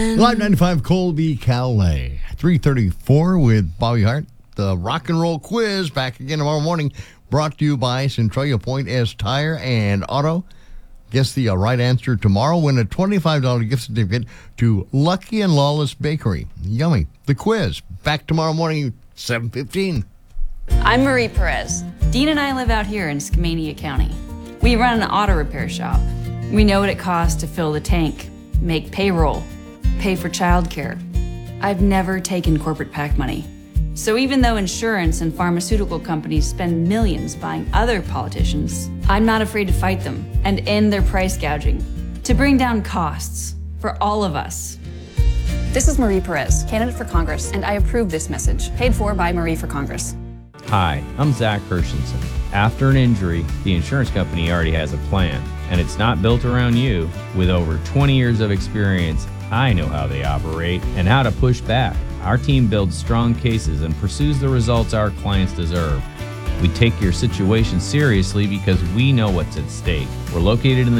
Live 95 Colby Calais. 334 with Bobby Hart. The rock and roll quiz back again tomorrow morning. Brought to you by Centralia Point S Tire and Auto. Guess the right answer tomorrow. Win a $25 gift certificate to Lucky and Lawless Bakery. Yummy. The quiz back tomorrow morning, 7:15. I'm Marie Perez. Dean and I live out here in Skamania County. We run an auto repair shop. We know what it costs to fill the tank, make payroll, pay for childcare. I've never taken corporate PAC money. So even though insurance and pharmaceutical companies spend millions buying other politicians, I'm not afraid to fight them and end their price gouging to bring down costs for all of us. This is Marie Perez, candidate for Congress, and I approve this message, paid for by Marie for Congress. Hi, I'm Zach Hershenson. After an injury, the insurance company already has a plan, and it's not built around you. With over 20 years of experience, I know how they operate and how to push back. Our team builds strong cases and pursues the results our clients deserve. We take your situation seriously because we know what's at stake. We're located in the